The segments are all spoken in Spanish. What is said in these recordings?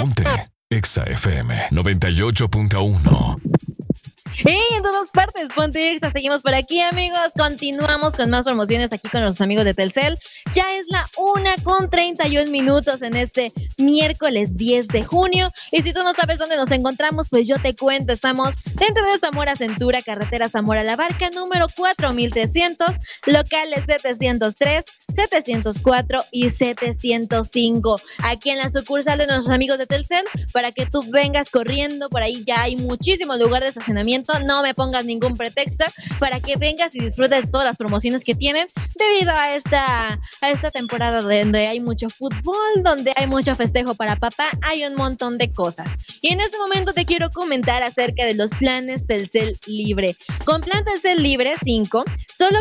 Ponte Exa FM 98.1. En todas partes, Ponte Exa, seguimos por aquí, amigos. Continuamos con más promociones aquí con los amigos de Telcel. Ya es la 1:31 en este miércoles 10 de junio. Y si tú no sabes dónde nos encontramos, pues yo te cuento. Estamos dentro de Zamora Centura, carretera Zamora La Barca, número 4300, locales 703, 704 y 705. Aquí en la sucursal de nuestros amigos de Telcel, para que tú vengas corriendo. Por ahí ya hay muchísimo lugar de estacionamiento. No me pongas ningún pretexto para que vengas y disfrutes de todas las promociones que tienen debido a esta temporada donde hay mucho fútbol, donde hay mucho festejo para papá, hay un montón de cosas. Y en este momento te quiero comentar acerca de los planes Telcel Libre. Con plan Telcel Libre 5, solo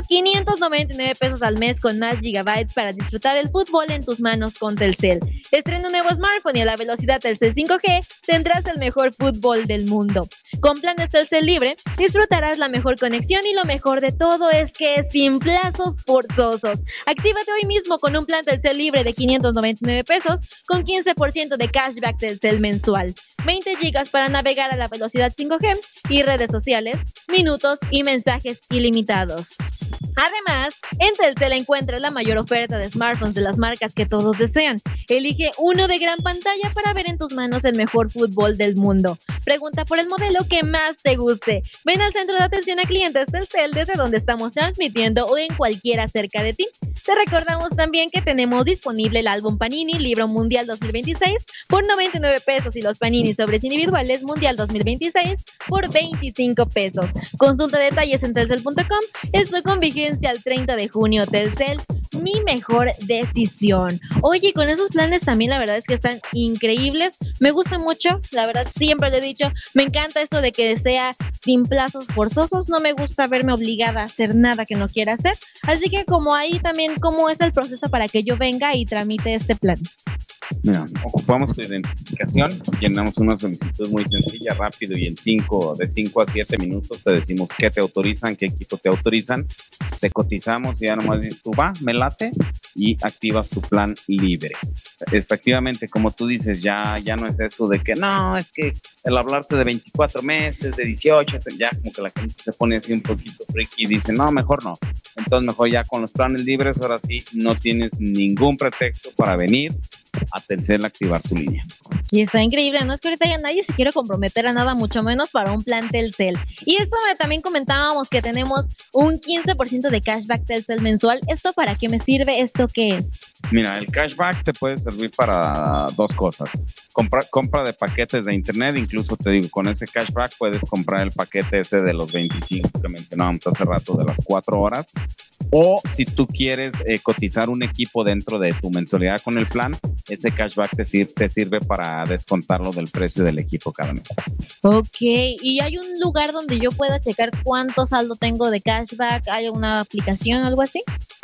599 pesos al mes con más gigabytes para disfrutar el fútbol en tus manos con Telcel. Estrena un nuevo smartphone y a la velocidad Telcel 5G tendrás el mejor fútbol del mundo. Con planes Telcel Libre disfrutarás la mejor conexión y lo mejor de todo es que es sin plazos forzosos. Actívate hoy mismo con un plan Telcel Libre de 599 pesos con 15% de cashback Telcel mensual. 20 gigas para navegar a la velocidad 5G y redes sociales, minutos y mensajes ilimitados. Además, en Telcel encuentras la mayor oferta de smartphones de las marcas que todos desean. Elige uno de gran pantalla para ver en tus manos el mejor fútbol del mundo. Pregunta por el modelo que más te guste. Ven al centro de atención a clientes Telcel desde donde estamos transmitiendo o en cualquiera cerca de ti. Te recordamos también que tenemos disponible el álbum Panini Libro Mundial 2026 por 99 pesos y los Panini Sobres Individuales Mundial 2026 por 25 pesos. Consulta detalles en telcel.com. Estoy con vigencia al 30 de junio. Telcel, mi mejor decisión. Oye, con esos planes también la verdad es que están increíbles. Me gusta mucho, la verdad siempre lo he dicho. Me encanta esto de que sea sin plazos forzosos. No me gusta verme obligada a hacer nada que no quiera hacer. Así que como ahí también, ¿cómo es el proceso para que yo venga y tramite este plan? Mira, ocupamos tu identificación, llenamos una solicitud muy sencilla, rápido y de 5 a 7 minutos te decimos qué te autorizan, qué equipo te autorizan, te cotizamos y ya nomás dices tú va, me late y activas tu plan libre. Efectivamente, como tú dices, ya no es eso de que no, es que el hablarte de 24 meses, de 18, ya como que la gente se pone así un poquito friki y dice no, mejor no. Entonces mejor ya con los planes libres, ahora sí no tienes ningún pretexto para venir a Telcel a activar tu línea. Y está increíble, no es que ahorita ya nadie se quiere comprometer a nada, mucho menos para un plan Telcel. Y esto también comentábamos que tenemos un 15% de cashback Telcel mensual. ¿Esto para qué me sirve? ¿Esto qué es? Mira, el cashback te puede servir para dos cosas. Compra de paquetes de internet, incluso te digo, con ese cashback puedes comprar el paquete ese de los 25 que mencionábamos hace rato, de las 4 horas. O si tú quieres cotizar un equipo dentro de tu mensualidad con el plan, ese cashback te sirve para descontarlo del precio del equipo cada mes. Ok, ¿y hay un lugar donde yo pueda checar cuánto saldo tengo de cashback? ¿Hay una aplicación o algo así?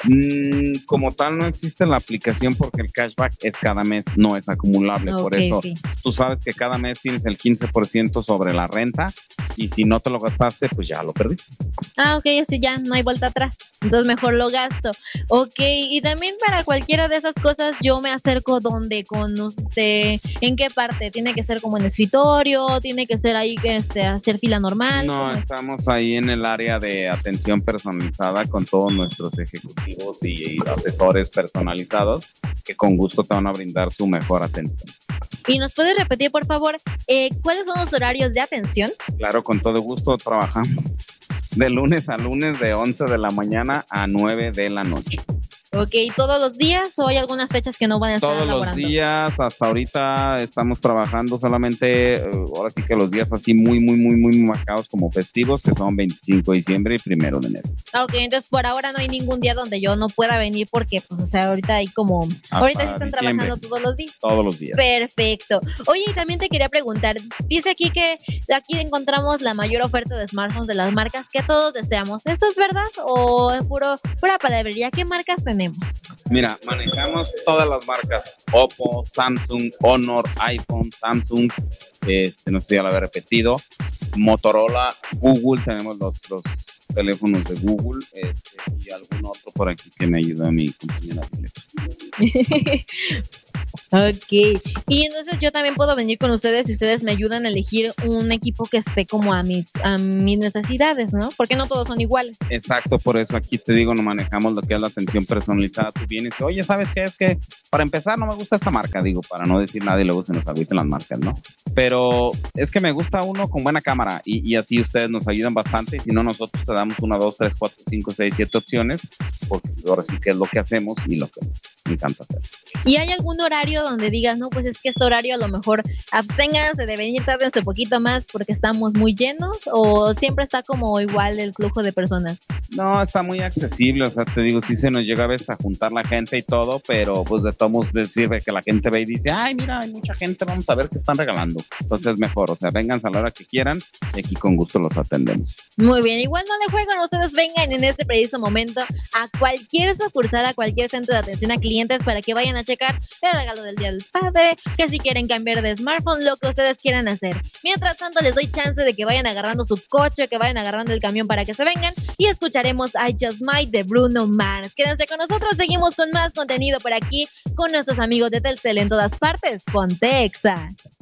Como tal no existe la aplicación porque el cashback es cada mes, no es acumulable. Okay, por eso tú sabes que cada mes tienes el 15% sobre la renta y si no te lo gastaste, pues ya lo perdiste. Ah, ok, así ya no hay vuelta atrás. Entonces mejor lo gasto. Ok, y también para cualquiera de esas cosas yo me acerco donde con usted. ¿En qué parte? ¿Tiene que ser como en el escritorio? ¿Tiene que ser ahí hacer fila normal? No, estamos ahí en el área de atención personalizada con todos nuestros ejecutivos y asesores personalizados que con gusto te van a brindar su mejor atención. ¿Y nos puedes repetir, por favor, cuáles son los horarios de atención? Claro, con todo gusto trabajamos de lunes a lunes de 11 de la mañana a 9 de la noche. Ok, ¿todos los días o hay algunas fechas que no van a estar todos elaborando? Todos los días, hasta ahorita estamos trabajando solamente, ahora sí que los días así muy marcados como festivos, que son 25 de diciembre y 1 de enero. Ok, entonces por ahora no hay ningún día donde yo no pueda venir porque, pues, o sea, ahorita hay como... Hasta ahorita sí están diciembre. trabajando todos los días. Todos los días. Perfecto. Oye, y también te quería preguntar, dice aquí que aquí encontramos la mayor oferta de smartphones de las marcas que todos deseamos. ¿Esto es verdad o es pura palabrería? ¿Qué marcas tenemos? Mira, manejamos todas las marcas: Oppo, Samsung, Honor, iPhone, Samsung, no sé si ya lo había repetido, Motorola, Google, tenemos los teléfonos de Google y algún otro por aquí que me ayuda a mi compañera. Ok, y entonces yo también puedo venir con ustedes si ustedes me ayudan a elegir un equipo que esté como a mis necesidades, ¿no? Porque no todos son iguales. Exacto, por eso aquí te digo, no manejamos lo que es la atención personalizada. Tú vienes y, oye, ¿sabes qué? Es que para empezar no me gusta esta marca, digo, para no decir nada y luego se nos agüiten las marcas, ¿no? Pero es que me gusta uno con buena cámara y así ustedes nos ayudan bastante y si no nosotros te damos 1, 2, 3, 4, 5, 6, 7 opciones, porque ahora sí que es lo que hacemos y lo que nos encanta hacer. ¿Y hay algún horario donde digas, no, pues es que este horario a lo mejor absténganse de venir tarde un poquito más porque estamos muy llenos o siempre está como igual el flujo de personas? No, está muy accesible, o sea, te digo, sí se nos llega a veces a juntar la gente y todo, pero pues de todos modos sirve que la gente ve y dice, ay, mira, hay mucha gente, vamos a ver qué están regalando. Entonces mejor, o sea, vengan a la hora que quieran y aquí con gusto los atendemos. Muy bien, igual no le juegan, ustedes vengan en este preciso momento a cualquier sucursal, a cualquier centro de atención a clientes para que vayan a checar el regalo del Día del Padre, que si quieren cambiar de smartphone, lo que ustedes quieran hacer. Mientras tanto, les doy chance de que vayan agarrando su coche, que vayan agarrando el camión para que se vengan y escucharemos I Just Might de Bruno Mars. Quédense con nosotros, seguimos con más contenido por aquí con nuestros amigos de Telcel en todas partes. Ponte Exa.